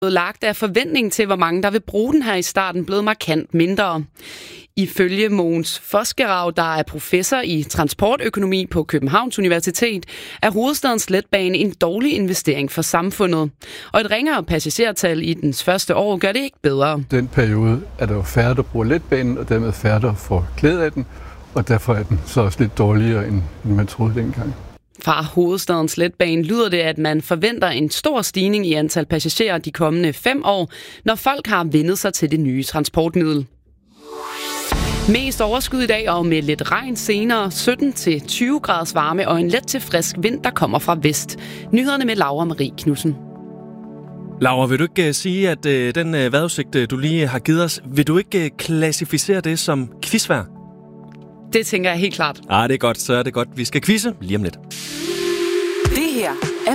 lagt af forventning til, hvor mange der vil bruge den her i starten, blevet markant mindre. Ifølge Mogens Fosgerau, der er professor i transportøkonomi på Københavns Universitet, er hovedstadens letbane en dårlig investering for samfundet. Og et ringere passagertal i dens første år gør det ikke bedre. Den periode er der jo færre, der bruger letbanen, og dermed færre, der får glæde af den. Og derfor er den så også lidt dårligere, end man troede dengang. Fra hovedstadens letbane lyder det, at man forventer en stor stigning i antal passagerer de kommende 5 år, når folk har vendet sig til det nye transportmiddel. Mest overskud i dag og med lidt regn senere, 17-20 graders varme og en let til frisk vind, der kommer fra vest. Nyhederne med Laura Marie Knudsen. Laura, vil du ikke sige, at den vejrudsigt, du lige har givet os, vil du ikke klassificere det som quizvejr? Det tænker jeg helt klart. Det er godt, så er det godt. Vi skal quizze lige om lidt. Det her